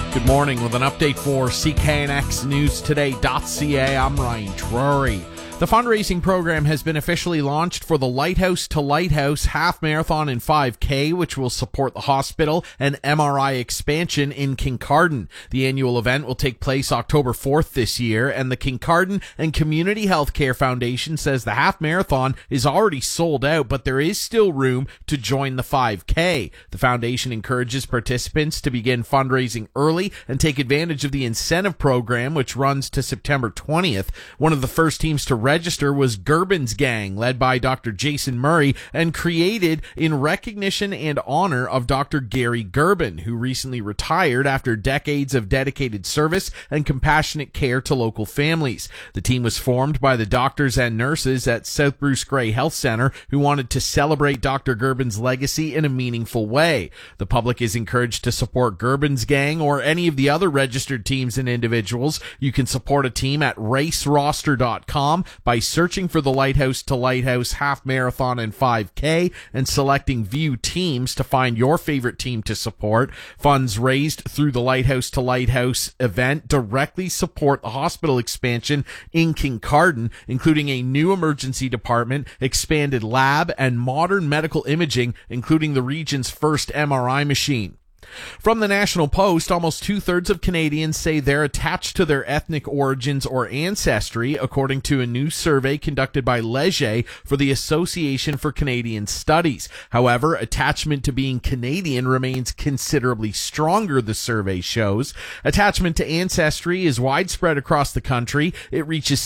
Good morning with an update for CKNX News Today.ca. I'm Ryan Drury. The fundraising program has been officially launched for the Lighthouse to Lighthouse Half Marathon and 5K, which will support the hospital and MRI expansion in Kincardine. The annual event will take place October 4th this year, and the Kincardine and Community Healthcare Foundation says the half marathon is already sold out, but there is still room to join the 5K. The foundation encourages participants to begin fundraising early and take advantage of the incentive program, which runs to September 20th. One of the first teams to register was Gerbin's Gang, led by Dr. Jason Murray and created in recognition and honor of Dr. Gary Gerbin, who recently retired after decades of dedicated service and compassionate care to local families. The team was formed by the doctors and nurses at South Bruce Grey Health Center who wanted to celebrate Dr. Gerbin's legacy in a meaningful way. The public is encouraged to support Gerbin's Gang or any of the other registered teams and individuals. You can support a team at raceroster.com by searching for the Lighthouse to Lighthouse Half Marathon and 5K and selecting View Teams to find your favorite team to support. Funds raised through the Lighthouse to Lighthouse event directly support the hospital expansion in Kincardine, including a new emergency department, expanded lab, and modern medical imaging, including the region's first MRI machine. From the National Post, almost two-thirds of Canadians say they're attached to their ethnic origins or ancestry, according to a new survey conducted by Leger for the Association for Canadian Studies. However, attachment to being Canadian remains considerably stronger, the survey shows. Attachment to ancestry is widespread across the country. It reaches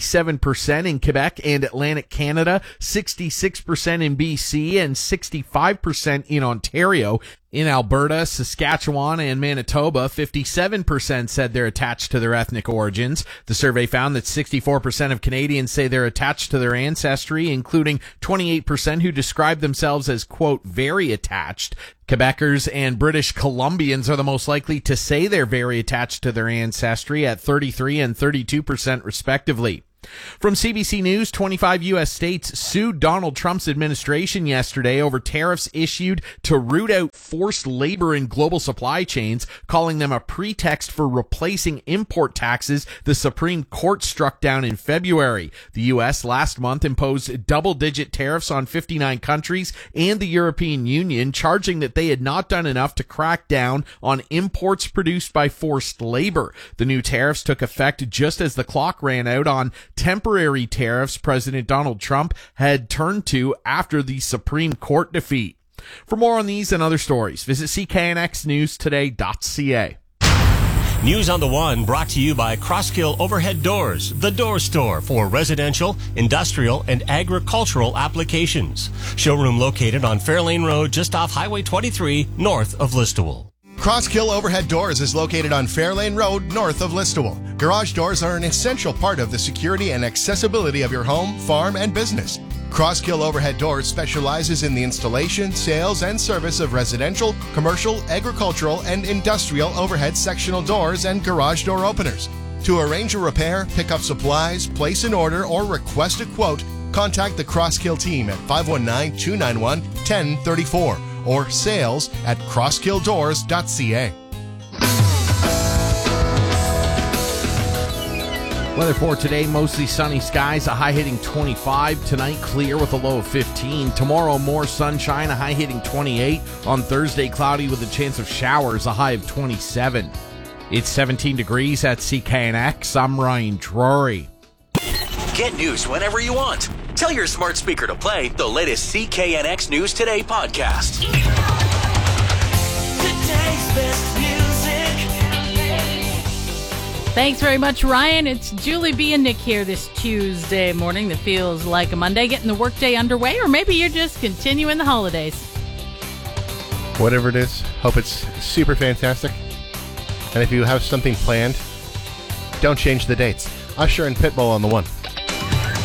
67% in Quebec and Atlantic Canada, 66% in BC, and 65% in Ontario. In Alberta, Saskatchewan, and Manitoba, 57% said they're attached to their ethnic origins. The survey found that 64% of Canadians say they're attached to their ancestry, including 28% who describe themselves as, quote, very attached. Quebecers and British Columbians are the most likely to say they're very attached to their ancestry at 33% and 32% respectively. From CBC News, 25 U.S. states sued Donald Trump's administration yesterday over tariffs issued to root out forced labor in global supply chains, calling them a pretext for replacing import taxes the Supreme Court struck down in February. The U.S. last month imposed double-digit tariffs on 59 countries and the European Union, charging that they had not done enough to crack down on imports produced by forced labor. The new tariffs took effect just as the clock ran out on temporary tariffs President Donald Trump had turned to after the Supreme Court defeat. For more on these and other stories, visit CKNXNewsToday.ca. News on the One brought to you by Crosskill Overhead Doors, the door store for residential, industrial, and agricultural applications. Showroom located on Fairlane Road just off Highway 23, north of Listowel. Crosskill Overhead Doors is located on Fairlane Road, north of Listowel. Garage doors are an essential part of the security and accessibility of your home, farm, and business. Crosskill Overhead Doors specializes in the installation, sales, and service of residential, commercial, agricultural, and industrial overhead sectional doors and garage door openers. To arrange a repair, pick up supplies, place an order, or request a quote, contact the Crosskill team at 519-291-1034 or sales at crosskilldoors.ca. Weather for today, mostly sunny skies, a high hitting 25. Tonight, clear with a low of 15. Tomorrow, more sunshine, a high hitting 28. On Thursday, cloudy with a chance of showers, a high of 27. It's 17 degrees at CKNX. I'm Ryan Drury. Get news whenever you want. Tell your smart speaker to play the latest CKNX News Today podcast. Today's best music. Thanks very much, Ryan. It's Julie B. and Nick here this Tuesday morning that feels like a Monday, getting the workday underway, or maybe you're just continuing the holidays. Whatever it is, hope it's super fantastic. And if you have something planned, don't change the dates. Usher and Pitbull on the One.